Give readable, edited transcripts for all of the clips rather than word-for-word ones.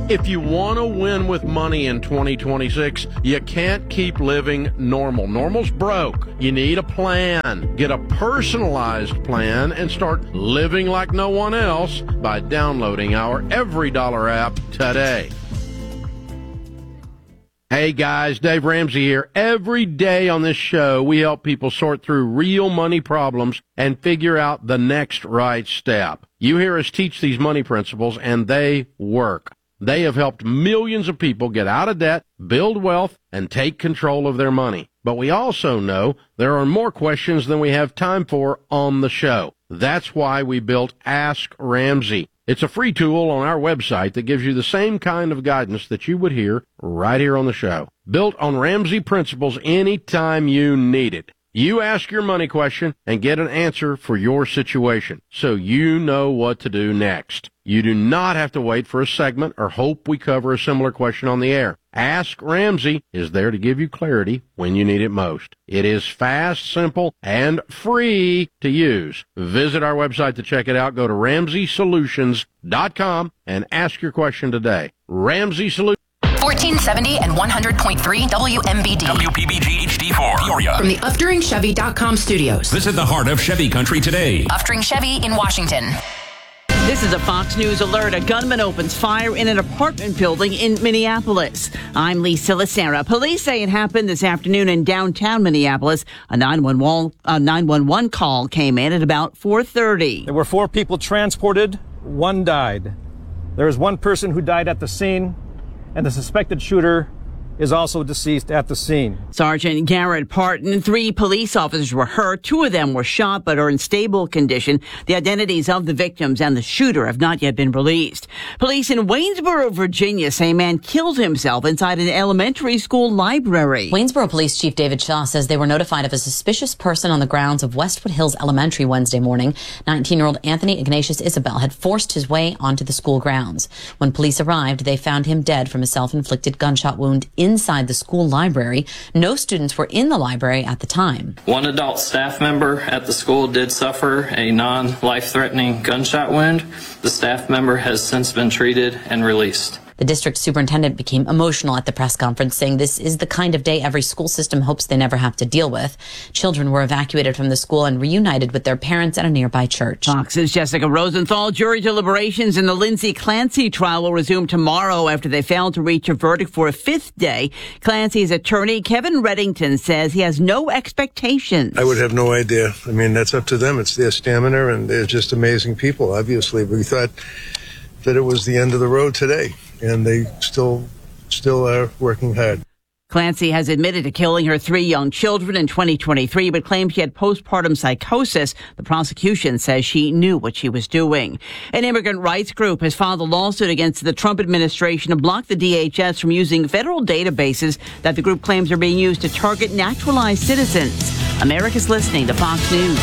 If you want to win with money in 2026, you can't keep living normal. Normal's broke. You need a plan. Get a personalized plan and start living like no one else by downloading our Every Dollar app today. Hey guys, Dave Ramsey here. Every day on this show, we help people sort through real money problems and figure out the next right step. You hear us teach these money principles, and they work. They have helped millions of people get out of debt, build wealth, and take control of their money. But we also know there are more questions than we have time for on the show. That's why we built Ask Ramsey. It's a free tool on our website that gives you the same kind of guidance that you would hear right here on the show. Built on Ramsey principles anytime you need it. You ask your money question and get an answer for your situation, so you know what to do next. You do not have to wait for a segment or hope we cover a similar question on the air. Ask Ramsey is there to give you clarity when you need it most. It is fast, simple, and free to use. Visit our website to check it out. Go to RamseySolutions.com and ask your question today. Ramsey Solutions. 1470 and 100.3 WMBD. WPBG HD4 Peoria. From the UfteringChevy.com studios. Visit the heart of Chevy country today. Uftering Chevy in Washington. This is a Fox News alert. A gunman opens fire in an apartment building in Minneapolis. I'm Lisa Lacera. Police say it happened this afternoon in downtown Minneapolis. A 911 call came in at about 4:30. There were 4 people transported. 1 died. There is 1 person who died at the scene, and the suspected shooter is also deceased at the scene. Sergeant Garrett Parton, 3 police officers were hurt. 2 of them were shot but are in stable condition. The identities of the victims and the shooter have not yet been released. Police in Waynesboro, Virginia say a man killed himself inside an elementary school library. Waynesboro Police Chief David Shaw says they were notified of a suspicious person on the grounds of Westwood Hills Elementary Wednesday morning. 19-year-old Anthony Ignatius Isabel had forced his way onto the school grounds. When police arrived, they found him dead from a self-inflicted gunshot wound inside the school library. No students were in the library at the time. 1 adult staff member at the school did suffer a non-life-threatening gunshot wound. The staff member has since been treated and released. The district superintendent became emotional at the press conference, saying this is the kind of day every school system hopes they never have to deal with. Children were evacuated from the school and reunited with their parents at a nearby church. Fox's Jessica Rosenthal. Jury deliberations in the Lindsay Clancy trial will resume tomorrow after they failed to reach a verdict for a 5th day. Clancy's attorney, Kevin Reddington, says he has no expectations. I would have no idea. I mean, that's up to them. It's their stamina, and they're just amazing people, obviously. We thought that it was the end of the road today, and they still are working hard. Clancy has admitted to killing her 3 young children in 2023, but claims she had postpartum psychosis. The prosecution says she knew what she was doing. An immigrant rights group has filed a lawsuit against the Trump administration to block the DHS from using federal databases that the group claims are being used to target naturalized citizens. America's listening to Fox News.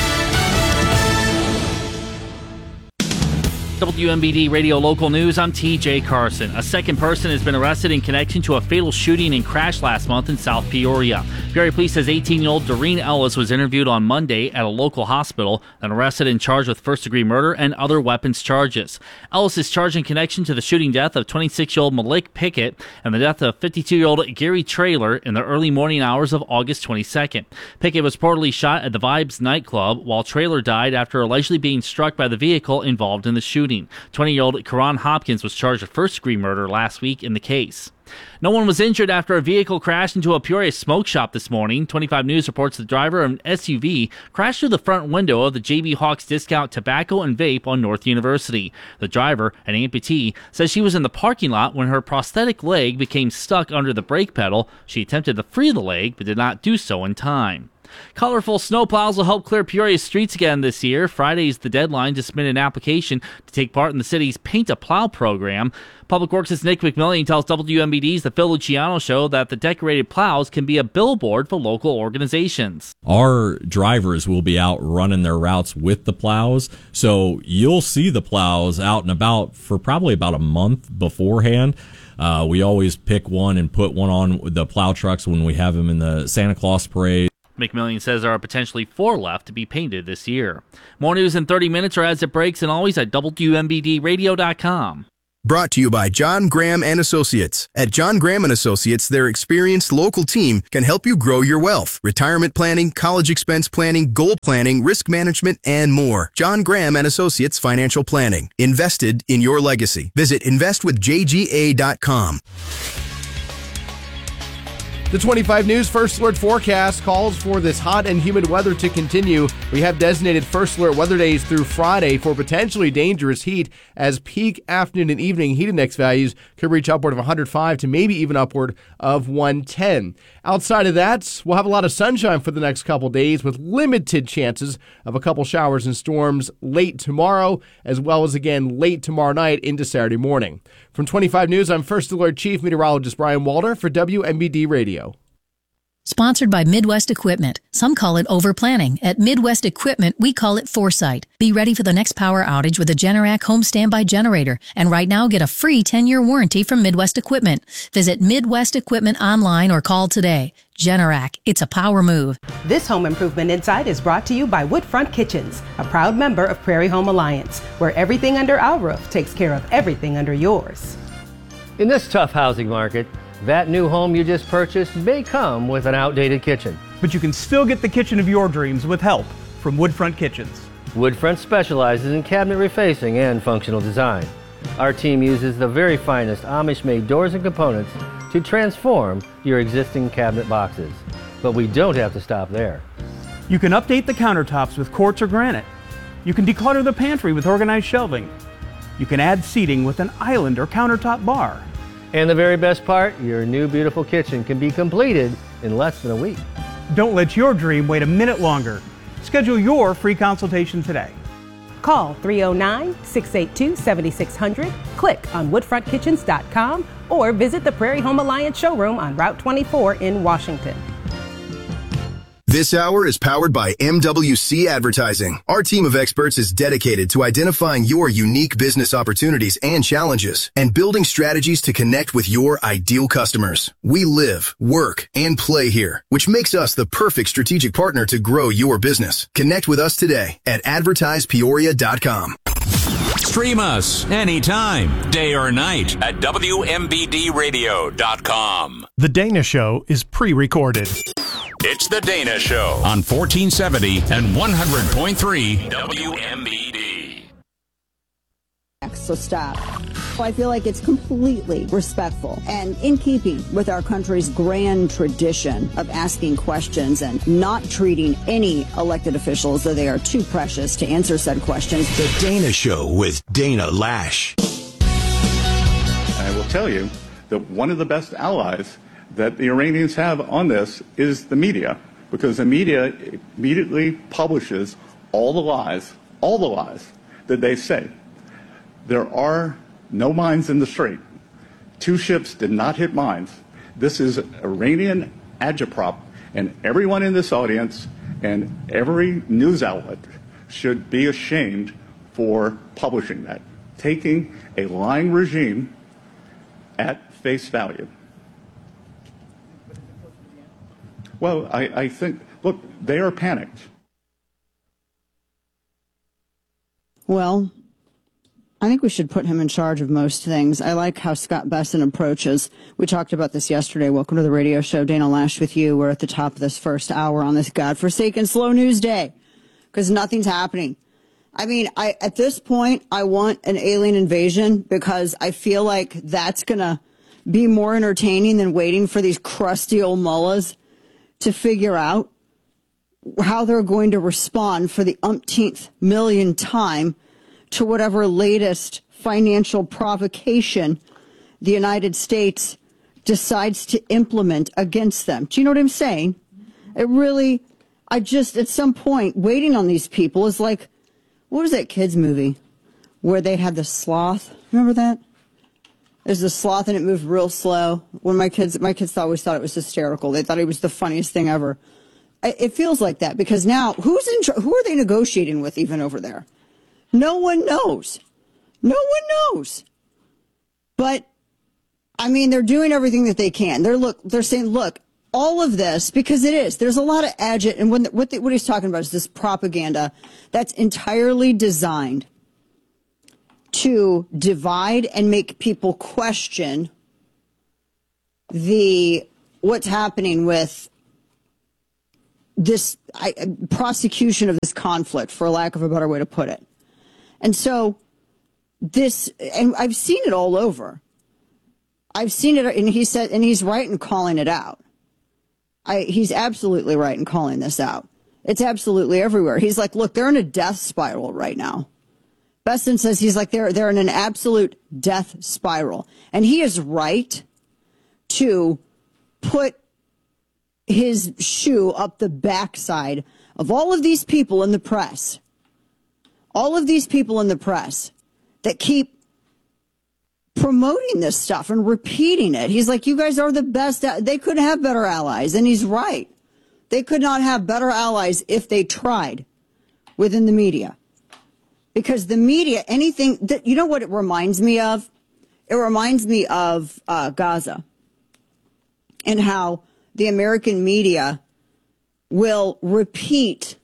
WMBD Radio Local News, I'm TJ Carson. A second person has been arrested in connection to a fatal shooting and crash last month in South Peoria. Peoria Police says 18-year-old Doreen Ellis was interviewed on Monday at a local hospital and arrested and charged with first-degree murder and other weapons charges. Ellis is charged in connection to the shooting death of 26-year-old Malik Pickett and the death of 52-year-old Gary Traylor in the early morning hours of August 22nd. Pickett was reportedly shot at the Vibes nightclub, while Traylor died after allegedly being struck by the vehicle involved in the shooting. 20-year-old Karan Hopkins was charged with first-degree murder last week in the case. No one was injured after a vehicle crashed into a Peoria smoke shop this morning. 25 News reports the driver of an SUV crashed through the front window of the J.B. Hawks Discount Tobacco and Vape on North University. The driver, an amputee, says she was in the parking lot when her prosthetic leg became stuck under the brake pedal. She attempted to free the leg, but did not do so in time. Colorful snowplows will help clear Peoria's streets again this year. Friday is the deadline to submit an application to take part in the city's Paint a Plow program. Public Works' Nick McMillian tells WMBD's The Phil Luciano Show that the decorated plows can be a billboard for local organizations. Our drivers will be out running their routes with the plows, so you'll see the plows out and about for probably about a month beforehand. We always pick one and put one on the plow trucks when we have them in the Santa Claus parade. McMillian says there are potentially 4 left to be painted this year. More news in 30 minutes or as it breaks, and always at WMBDradio.com. Brought to you by John Graham and Associates. At John Graham and Associates, their experienced local team can help you grow your wealth. Retirement planning, college expense planning, goal planning, risk management, and more. John Graham and Associates Financial Planning. Invested in your legacy. Visit investwithjga.com. The 25 News First Alert forecast calls for this hot and humid weather to continue. We have designated First Alert weather days through Friday for potentially dangerous heat, as peak afternoon and evening heat index values could reach upward of 105 to maybe even upward of 110. Outside of that, we'll have a lot of sunshine for the next couple days, with limited chances of a couple showers and storms late tomorrow, as well as again late tomorrow night into Saturday morning. From 25 News, I'm First Alert Chief Meteorologist Brian Walter for WMBD Radio. Sponsored by Midwest Equipment. Some call it overplanning. At Midwest Equipment, we call it foresight. Be ready for the next power outage with a Generac home standby generator. And right now, get a free 10-year warranty from Midwest Equipment. Visit Midwest Equipment online or call today. Generac, it's a power move. This Home Improvement Insight is brought to you by Woodfront Kitchens, a proud member of Prairie Home Alliance, where everything under our roof takes care of everything under yours. In this tough housing market, that new home you just purchased may come with an outdated kitchen. But you can still get the kitchen of your dreams with help from Woodfront Kitchens. Woodfront specializes in cabinet refacing and functional design. Our team uses the very finest Amish-made doors and components to transform your existing cabinet boxes. But we don't have to stop there. You can update the countertops with quartz or granite. You can declutter the pantry with organized shelving. You can add seating with an island or countertop bar. And the very best part, your new beautiful kitchen can be completed in less than a week. Don't let your dream wait a minute longer. Schedule your free consultation today. Call 309-682-7600, click on woodfrontkitchens.com, or visit the Prairie Home Alliance showroom on Route 24 in Washington. This hour is powered by MWC Advertising. Our team of experts is dedicated to identifying your unique business opportunities and challenges and building strategies to connect with your ideal customers. We live, work, and play here, which makes us the perfect strategic partner to grow your business. Connect with us today at advertisepeoria.com. Stream us anytime, day or night at WMBDradio.com. The Dana Show is pre-recorded. It's The Dana Show on 1470 and 100.3 WMBD. So stop. I feel like it's completely respectful and in keeping with our country's grand tradition of asking questions and not treating any elected officials as though they are too precious to answer said questions. The Dana Show with Dana Lash. I will tell you that one of the best allies that the Iranians have on this is the media, because the media immediately publishes all the lies that they say. There are no mines in the Strait. 2 ships did not hit mines. This is Iranian agitprop, and everyone in this audience and every news outlet should be ashamed for publishing that, taking a lying regime at face value. Well, I think, look, they are panicked. Well, I think we should put him in charge of most things. I like how Scott Besson approaches. We talked about this yesterday. Welcome to the radio show. Dana Lash with you. We're at the top of this first hour on this godforsaken slow news day because nothing's happening. I mean, at this point, I want an alien invasion because I feel like that's going to be more entertaining than waiting for these crusty old mullahs to figure out how they're going to respond for the umpteenth million time to whatever latest financial provocation the United States decides to implement against them. Do you know what I'm saying? At some point, waiting on these people is like, what was that kids movie where they had the sloth? Remember that? There's the sloth and it moved real slow. When my kids always thought it was hysterical. They thought it was the funniest thing ever. It feels like that because now who are they negotiating with even over there? No one knows. No one knows. But I mean, they're doing everything that they can. They're saying, look, all of this, because it is, there's a lot of and what he's talking about is this propaganda that's entirely designed to divide and make people question what's happening with this prosecution of this conflict, for lack of a better way to put it. And so and I've seen it all over. I've seen it, and he said, and he's right in calling it out. He's absolutely right in calling this out. It's absolutely everywhere. He's like, look, they're in a death spiral right now. Besson says he's like, they're in an absolute death spiral. And he is right to put his shoe up the backside of all of these people in the press. All of these people in the press that keep promoting this stuff and repeating it. He's like, you guys are the best. They could have better allies. And he's right. They could not have better allies if they tried within the media. Because the media, anything that, you know what it reminds me of? It reminds me of Gaza and how the American media will repeat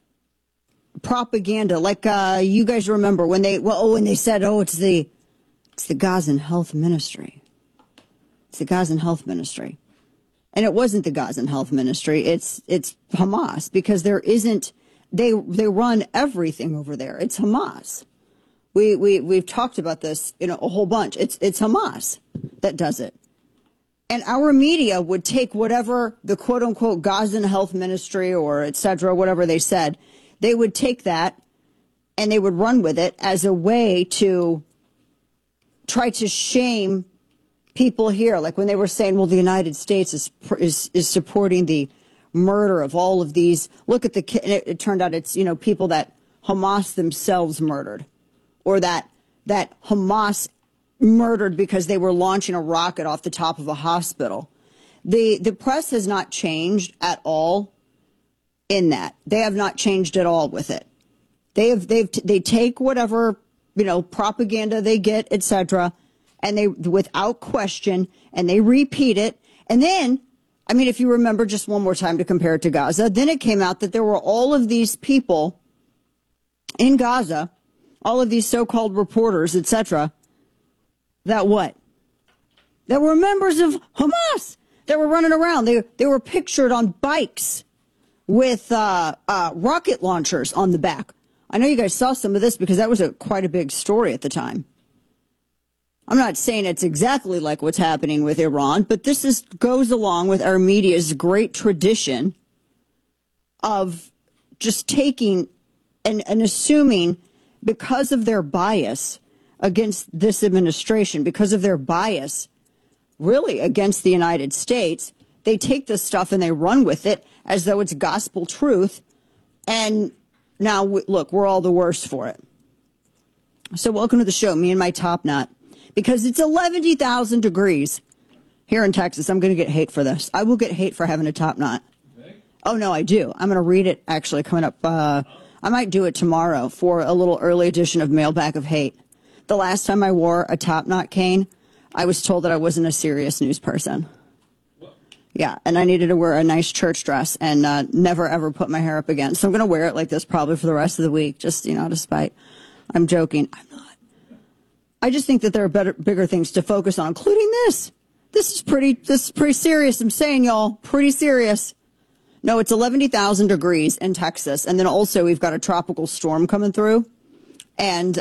propaganda. Like you guys remember when they said, it's the Gazan Health Ministry. It's the Gazan Health Ministry. And it wasn't the Gazan Health Ministry. It's Hamas, because there isn't, they run everything over there. It's Hamas. We've talked about this, a whole bunch. It's Hamas that does it. And our media would take whatever the quote unquote Gazan Health Ministry or et cetera, whatever they said, they would take that and they would run with it as a way to try to shame people here. Like when they were saying, well, the United States is supporting the murder of all of these. Look at it turned out it's, people that Hamas themselves murdered, or that Hamas murdered because they were launching a rocket off the top of a hospital. The press has not changed at all in that. They have not changed at all with it. They take whatever, propaganda they get, etc., and they, without question, and they repeat it. And then, if you remember just one more time to compare it to Gaza, then it came out that there were all of these people in Gaza, all of these so-called reporters, etc., that were members of Hamas, that were running around. They were pictured on bikes with rocket launchers on the back. I know you guys saw some of this because that was quite a big story at the time. I'm not saying it's exactly like what's happening with Iran, but this goes along with our media's great tradition of just taking and assuming, because of their bias against this administration, because of their bias really against the United States, they take this stuff and they run with it as though it's gospel truth. And now, look, we're all the worse for it. So welcome to the show, me and my top knot. Because it's 11,000 degrees here in Texas. I'm going to get hate for this. I will get hate for having a top knot. Okay. Oh, no, I do. I'm going to read it actually coming up. I might do it tomorrow for a little early edition of Mailbag of Hate. The last time I wore a top knot cane, I was told that I wasn't a serious news person. Yeah, and I needed to wear a nice church dress and never, ever put my hair up again. So I'm going to wear it like this probably for the rest of the week, just, to spite. I'm joking. I'm not. I just think that there are bigger things to focus on, including this. This is pretty serious. I'm saying, y'all, pretty serious. No, it's 11,000 degrees in Texas. And then also we've got a tropical storm coming through. And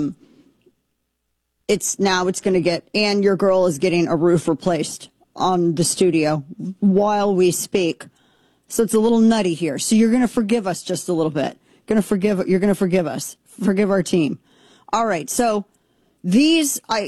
it's going to get, and your girl is getting a roof replaced on the studio while we speak. So it's a little nutty here. So you're going to forgive us just a little bit. You're going to forgive us. Forgive our team. All right. So these, I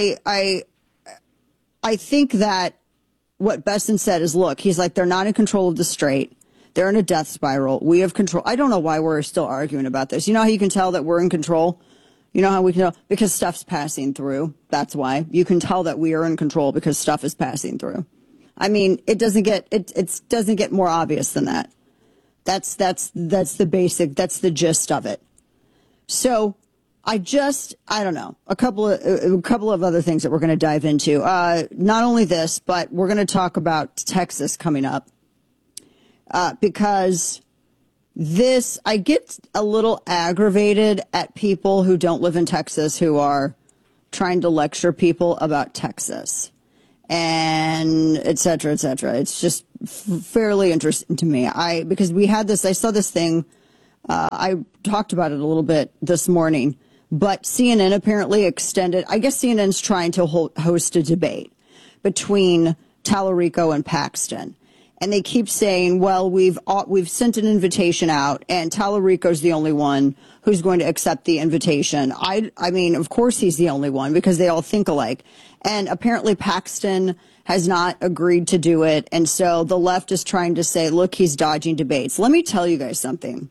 think that what Besson said is, look, he's like, they're not in control of the strait. They're in a death spiral. We have control. I don't know why we're still arguing about this. You know how you can tell that we're in control? You know how we can tell? Because stuff's passing through. That's why. You can tell that we are in control because stuff is passing through. It doesn't get more obvious than that. That's the basic, that's the gist of it. So I don't know, a couple of other things that we're going to dive into. Not only this, but we're going to talk about Texas coming up, because I get a little aggravated at people who don't live in Texas who are trying to lecture people about Texas and et cetera, et cetera. It's just fairly interesting to me. Because I saw this thing, I talked about it a little bit this morning, but CNN apparently extended, I guess CNN's trying to host a debate between Tallarico and Paxton. And they keep saying, well, we've sent an invitation out, and Tallarico's the only one who's going to accept the invitation. I mean, of course he's the only one because they all think alike. And apparently Paxton has not agreed to do it. And so the left is trying to say, look, he's dodging debates. Let me tell you guys something.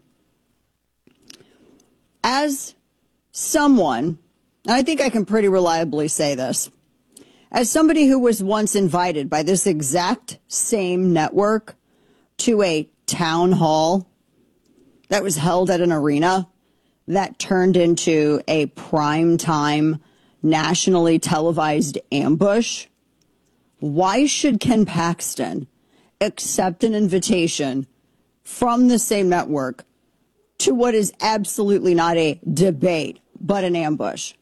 As someone, and I think I can pretty reliably say this, as somebody who was once invited by this exact same network to a town hall that was held at an arena that turned into a primetime nationally televised ambush, why should Ken Paxton accept an invitation from the same network to what is absolutely not a debate, but an ambush?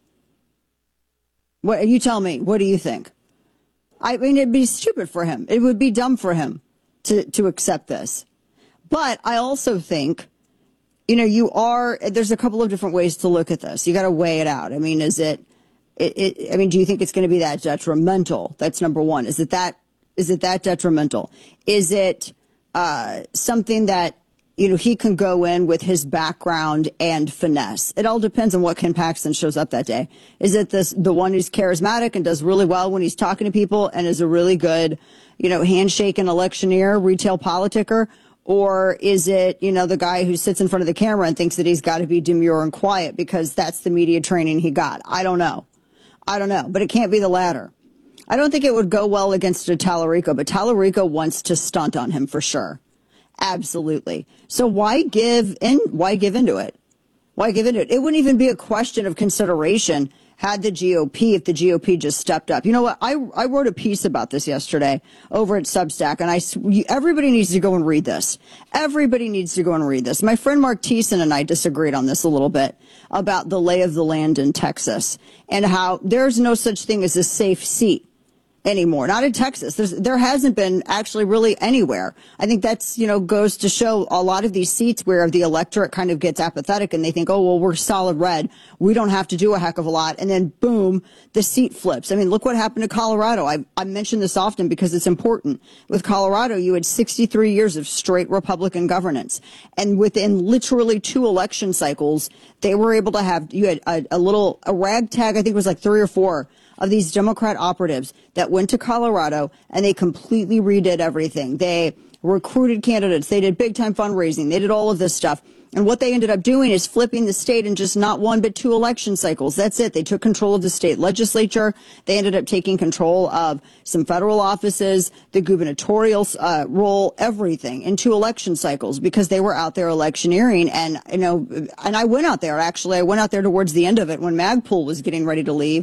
What, you tell me, what do you think? I mean, it'd be stupid for him. It would be dumb for him to accept this. But I also think, there's a couple of different ways to look at this. You got to weigh it out. I mean, do you think it's going to be that detrimental? That's number one. Is it that detrimental? Is it something that, he can go in with his background and finesse? It all depends on what Ken Paxton shows up that day. Is it the one who's charismatic and does really well when he's talking to people and is a really good, handshake and electioneer, retail politicker? Or is it, the guy who sits in front of the camera and thinks that he's got to be demure and quiet because that's the media training he got? I don't know. But it can't be the latter. I don't think it would go well against a Tallarico, but Tallarico wants to stunt on him for sure. Absolutely. So why give into it? Why give into it? It wouldn't even be a question of consideration if the GOP just stepped up. You know what? I wrote a piece about this yesterday over at Substack, and everybody needs to go and read this. Everybody needs to go and read this. My friend Mark Thiessen and I disagreed on this a little bit about the lay of the land in Texas and how there's no such thing as a safe seat anymore. Not in Texas. There hasn't been actually really anywhere. I think that's, goes to show a lot of these seats where the electorate kind of gets apathetic and they think, oh, well, we're solid red. We don't have to do a heck of a lot. And then boom, the seat flips. I mean, look what happened to Colorado. I mention this often because it's important. With Colorado, you had 63 years of straight Republican governance. And within literally 2 election cycles, they were able to have, you had a ragtag, I think it was like 3 or 4 of these Democrat operatives that went to Colorado and they completely redid everything. They recruited candidates. They did big time fundraising. They did all of this stuff. And what they ended up doing is flipping the state in just not 1, but 2 election cycles. That's it. They took control of the state legislature. They ended up taking control of some federal offices, the gubernatorial role, everything in 2 election cycles because they were out there electioneering. And, and I went out there. Actually, I went out there towards the end of it when Magpul was getting ready to leave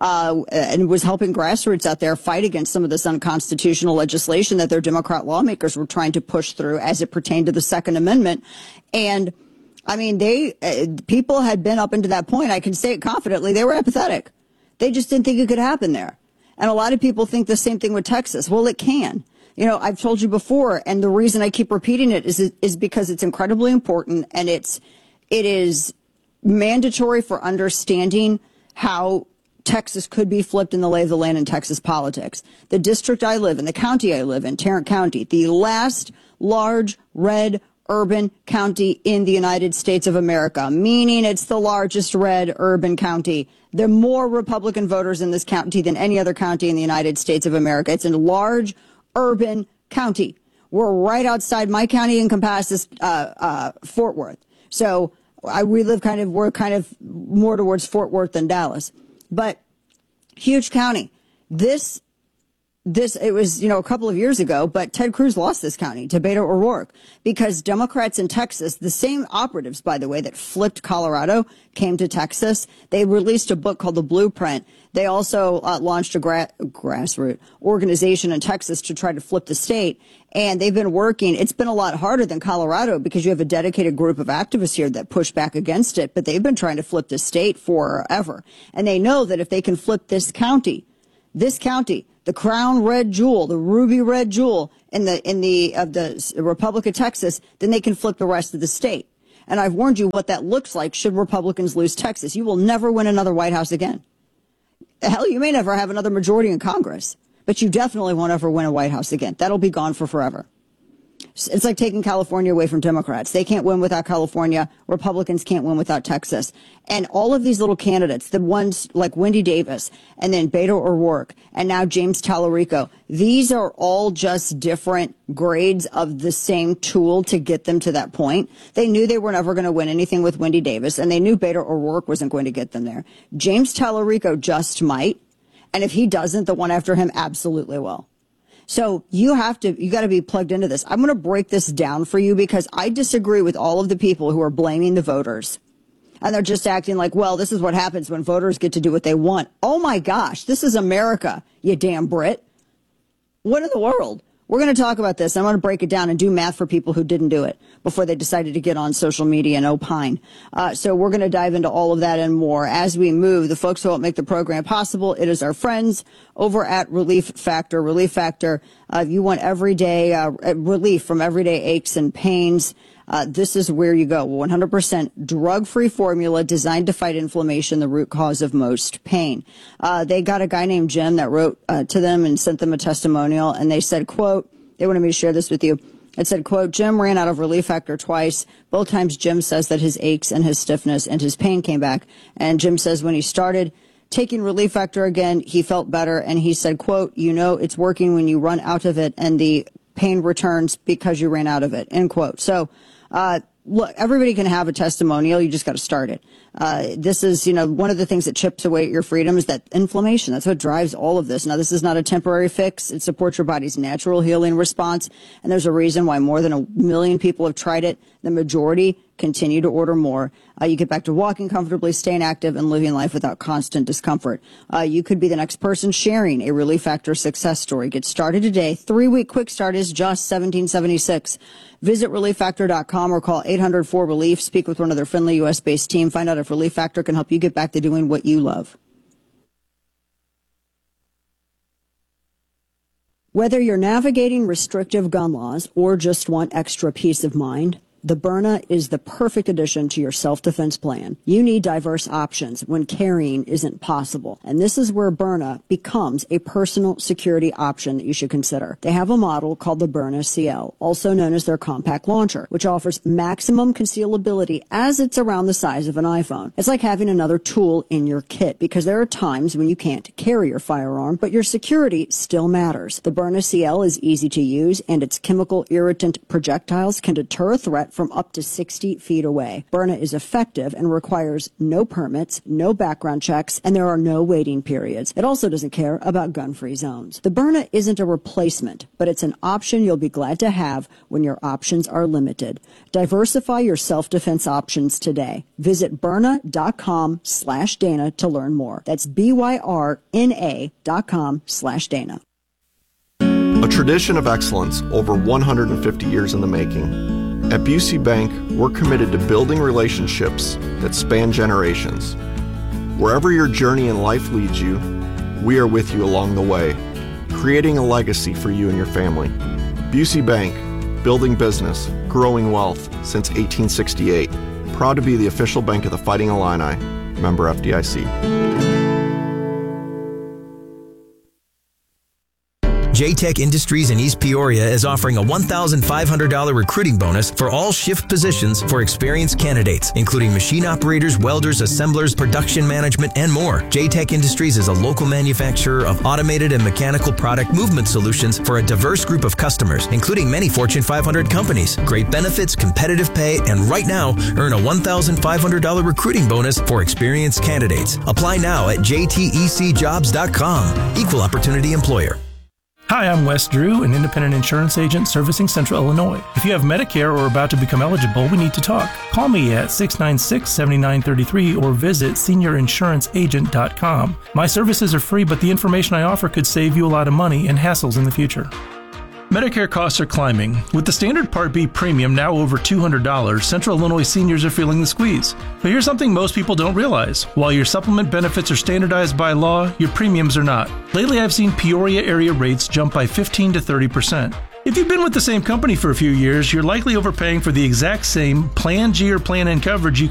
and was helping grassroots out there fight against some of this unconstitutional legislation that their Democrat lawmakers were trying to push through as it pertained to the Second Amendment. And I mean, people had been up into that point. I can say it confidently. They were apathetic. They just didn't think it could happen there. And a lot of people think the same thing with Texas. Well, it can. I've told you before, and the reason I keep repeating it is because it's incredibly important, and it is mandatory for understanding how Texas could be flipped in the lay of the land in Texas politics. The district I live in, the county I live in, Tarrant County, the last large red urban county in the United States of America, meaning it's the largest red urban county. There are more Republican voters in this county than any other county in the United States of America. It's a large urban county. We're right outside my county encompasses Fort Worth. So we're kind of more towards Fort Worth than Dallas, but huge county. It was, a couple of years ago, but Ted Cruz lost this county to Beto O'Rourke because Democrats in Texas, the same operatives, by the way, that flipped Colorado, came to Texas. They released a book called The Blueprint They also launched a grassroots organization in Texas to try to flip the state. And they've been working. It's been a lot harder than Colorado because you have a dedicated group of activists here that push back against it. But they've been trying to flip the state forever. And they know that if they can flip this county, the crown red jewel, the ruby red jewel in the Republic of Texas, then they can flip the rest of the state. And I've warned you what that looks like should Republicans lose Texas. You will never win another White House again. Hell, you may never have another majority in Congress, but you definitely won't ever win a White House again. That'll be gone for forever. It's like taking California away from Democrats. They can't win without California. Republicans can't win without Texas. And all of these little candidates, the ones like Wendy Davis and then Beto O'Rourke and now James Tallarico, these are all just different grades of the same tool to get them to that point. They knew they were never going to win anything with Wendy Davis, and they knew Beto O'Rourke wasn't going to get them there. James Tallarico just might. And if he doesn't, the one after him absolutely will. So you got to be plugged into this. I'm going to break this down for you because I disagree with all of the people who are blaming the voters. And they're just acting like, well, this is what happens when voters get to do what they want. Oh my gosh, this is America, you damn Brit. What in the world? We're going to talk about this. I'm going to break it down and do math for people who didn't do it before they decided to get on social media and opine. So we're going to dive into all of that and more as we move. The folks who help make the program possible, it is our friends over at Relief Factor. Relief Factor, if you want everyday relief from everyday aches and pains, this is where you go. 100% drug-free formula designed to fight inflammation, the root cause of most pain. They got a guy named Jim that wrote to them and sent them a testimonial, and they said, quote, they wanted me to share this with you. It said, quote, Jim ran out of Relief Factor twice. Both times Jim says that his aches and his stiffness and his pain came back. And Jim says when he started taking Relief Factor again, he felt better. And he said, quote, you know, it's working when you run out of it and the pain returns because you ran out of it, end quote. So, look, everybody can have a testimonial. You just got to start it. This is, one of the things that chips away at your freedom is that inflammation. That's what drives all of this. Now, this is not a temporary fix. It supports your body's natural healing response. And there's a reason why more than 1 million people have tried it. The majority continue to order more. You get back to walking comfortably, staying active, and living life without constant discomfort. You could be the next person sharing a Relief Factor success story. Get started today. 3-week quick start is just $17.76. Visit ReliefFactor.com or call 800-4RELIEF. Speak with one of their friendly U.S.-based team. Find out if Relief Factor can help you get back to doing what you love. Whether you're navigating restrictive gun laws or just want extra peace of mind, the Byrna is the perfect addition to your self-defense plan. You need diverse options when carrying isn't possible. And this is where Byrna becomes a personal security option that you should consider. They have a model called the Byrna CL, also known as their compact launcher, which offers maximum concealability as it's around the size of an iPhone. It's like having another tool in your kit because there are times when you can't carry your firearm, but your security still matters. The Byrna CL is easy to use, and its chemical irritant projectiles can deter a threat from up to 60 feet away. Byrna is effective and requires no permits, no background checks, and there are no waiting periods. It also doesn't care about gun-free zones. The Byrna isn't a replacement, but it's an option you'll be glad to have when your options are limited. Diversify your self-defense options today. Visit Byrna.com/Dana to learn more. That's BYRNA.com/Dana. A tradition of excellence over 150 years in the making. At Busey Bank, we're committed to building relationships that span generations. Wherever your journey in life leads you, we are with you along the way, creating a legacy for you and your family. Busey Bank, building business, growing wealth since 1868. Proud to be the official bank of the Fighting Illini. Member FDIC. J-Tech Industries in East Peoria is offering a $1,500 recruiting bonus for all shift positions for experienced candidates, including machine operators, welders, assemblers, production management, and more. J-Tech Industries is a local manufacturer of automated and mechanical product movement solutions for a diverse group of customers, including many Fortune 500 companies. Great benefits, competitive pay, and right now, earn a $1,500 recruiting bonus for experienced candidates. Apply now at jtecjobs.com. Equal opportunity employer. Hi, I'm Wes Drew, an independent insurance agent servicing Central Illinois. If you have Medicare or are about to become eligible, we need to talk. Call me at 696-7933 or visit seniorinsuranceagent.com. My services are free, but the information I offer could save you a lot of money and hassles in the future. Medicare costs are climbing. With the standard Part B premium now over $200, Central Illinois seniors are feeling the squeeze. But here's something most people don't realize. While your supplement benefits are standardized by law, your premiums are not. Lately, I've seen Peoria area rates jump by 15 to 30%. If you've been with the same company for a few years, you're likely overpaying for the exact same Plan G or Plan N coverage you